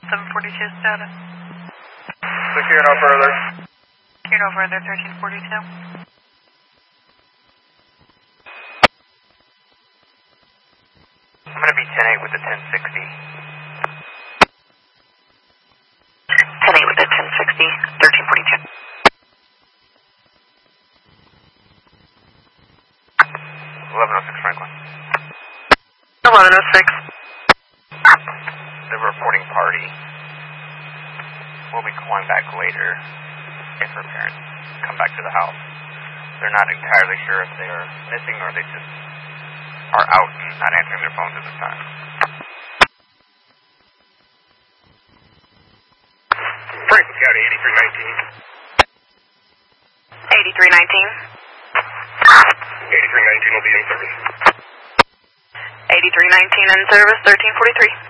742 status. Secure no further. Secure no further, 1342. I'm going to be 10-8 with the 1060. 10-8 with the 1060, 1342. 1106 Franklin. 1106. The reporting party will be calling back later if her parents come back to the house. They're not entirely sure if they are missing or they just are out and not answering their phones at this time. Franklin County 8319. 8319. 8319 will be in service. 8319 in service, 1343.